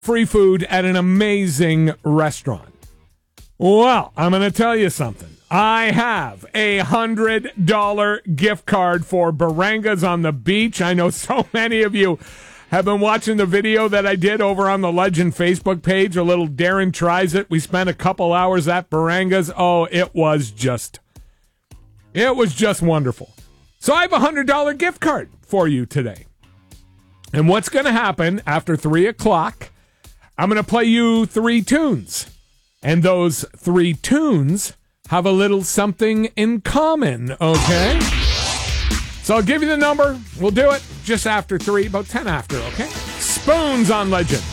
free food at an amazing restaurant. Well, I'm going to tell you something. I have a $100 gift card for Barangas on the Beach. I know so many of you have been watching the video that I did over on the Legend Facebook page. A little Darren Tries It. We spent a couple hours at Barangas. Oh, it was just wonderful. So I have a $100 gift card for you today. And what's going to happen after 3 o'clock, I'm going to play you 3 tunes. And those 3 tunes have a little something in common, okay? So I'll give you the number. We'll do it just after 3, about 10 after, okay? Spoons on Legend.